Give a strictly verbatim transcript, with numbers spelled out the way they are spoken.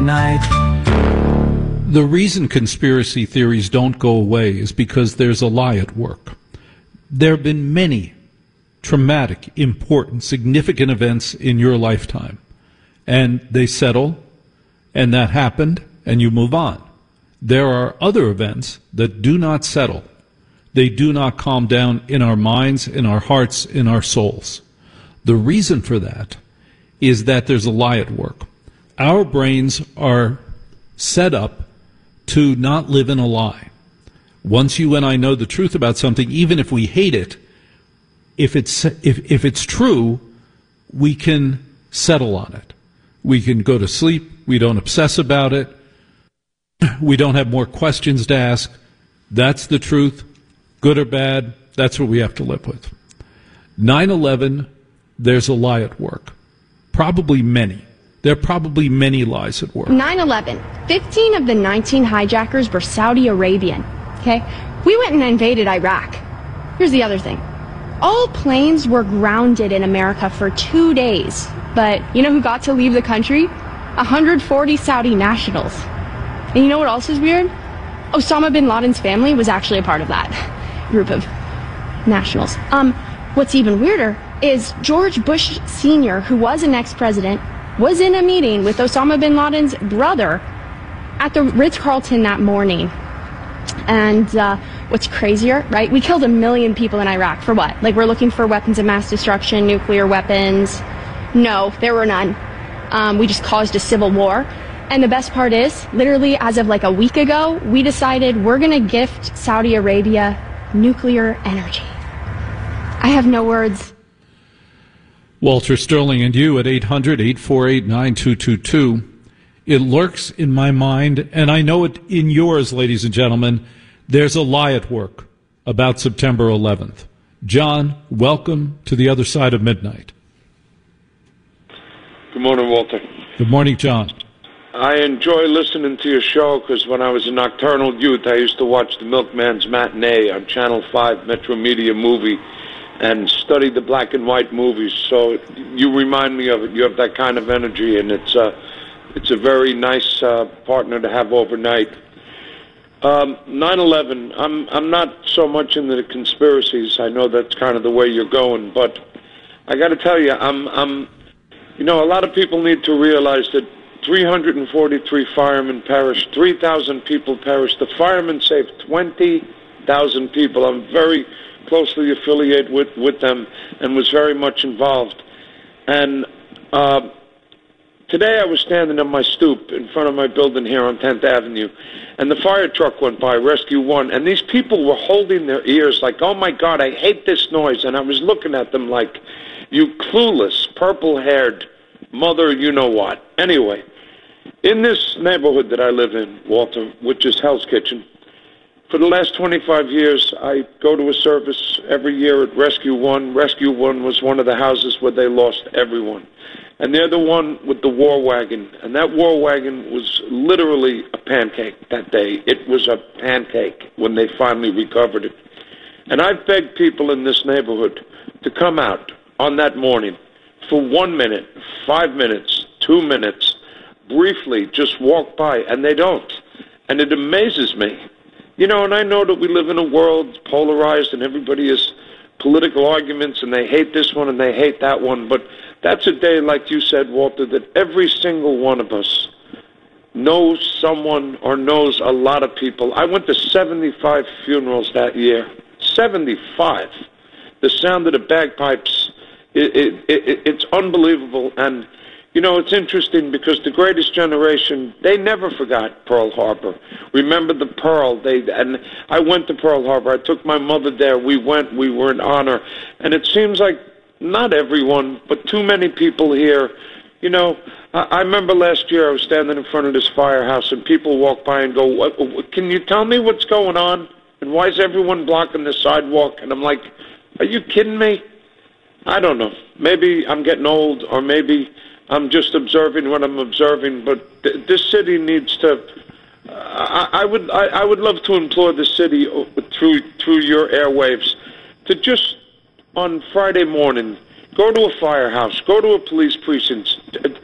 Night. The reason conspiracy theories don't go away is because there's a lie at work. There have been many traumatic, important, significant events in your lifetime, and they settle, and that happened, and you move on. There are other events that do not settle. They do not calm down in our minds, in our hearts, in our souls. The reason for that is that there's a lie at work. Our brains are set up to not live in a lie. Once you and I know the truth about something, even if we hate it, if it's if, if it's true, we can settle on it. We can go to sleep. We don't obsess about it. We don't have more questions to ask. That's the truth, good or bad. That's what we have to live with. nine eleven, there's a lie at work. Probably many. There are probably many lies at work. nine eleven. fifteen of the nineteen hijackers were Saudi Arabian. Okay? We went and invaded Iraq. Here's the other thing. All planes were grounded in America for two days. But you know who got to leave the country? one hundred forty Saudi nationals. And you know what else is weird? Osama bin Laden's family was actually a part of that group of nationals. Um, what's even weirder is George Bush Senior, who was an ex-president, was in a meeting with Osama bin Laden's brother at the Ritz-Carlton that morning. And uh, what's crazier, right? We killed a million people in Iraq. For what? Like, we're looking for weapons of mass destruction, nuclear weapons. No, there were none. Um, we just caused a civil war. And the best part is, literally as of like a week ago, we decided we're going to gift Saudi Arabia nuclear energy. I have no words. Walter Sterling and you at eight hundred, eight four eight, nine two two two. It lurks in my mind, and I know it in yours, ladies and gentlemen. There's a lie at work about September eleventh. John, welcome to the other side of midnight. Good morning, Walter. Good morning, John. I enjoy listening to your show because when I was a nocturnal youth, I used to watch the Milkman's Matinee on Channel five Metro Media Movie and study the black and white movies. So you remind me of it. You have that kind of energy, and it's a, it's a very nice uh, partner to have overnight. Um, nine eleven, I'm, I'm not so much into the conspiracies. I know that's kind of the way you're going, but I got to tell you, I'm, I'm, you know, a lot of people need to realize that three hundred forty-three firemen perished, three thousand people perished. The firemen saved twenty thousand people. I'm very closely affiliated with, with them and was very much involved. And uh, today I was standing on my stoop in front of my building here on tenth Avenue, and the fire truck went by, Rescue One, and these people were holding their ears like, oh my God, I hate this noise. And I was looking at them like, you clueless, purple-haired mother, you know what. Anyway, in this neighborhood that I live in, Walter, which is Hell's Kitchen, for the last twenty-five years, I go to a service every year at Rescue One. Rescue One was one of the houses where they lost everyone. And they're the one with the war wagon. And that war wagon was literally a pancake that day. It was a pancake when they finally recovered it. And I've begged people in this neighborhood to come out on that morning for one minute, five minutes, two minutes, briefly just walk by, and they don't. And it amazes me. You know, and I know that we live in a world polarized and everybody has political arguments and they hate this one and they hate that one, but that's a day, like you said, Walter, that every single one of us knows someone or knows a lot of people. I went to seventy-five funerals that year. seventy-five. The sound of the bagpipes, it, it, it, it's unbelievable. And you know, it's interesting because the greatest generation, they never forgot Pearl Harbor. Remember the Pearl. They and I went to Pearl Harbor. I took my mother there. We went. We were in honor. And it seems like not everyone, but too many people here. You know, I, I remember last year I was standing in front of this firehouse and people walk by and go, what, what, can you tell me what's going on? And why is everyone blocking the sidewalk? And I'm like, are you kidding me? I don't know. Maybe I'm getting old, or maybe I'm just observing what I'm observing, but th- this city needs to. Uh, I, I would. I, I would love to implore the city through through your airwaves to just on Friday morning go to a firehouse, go to a police precinct.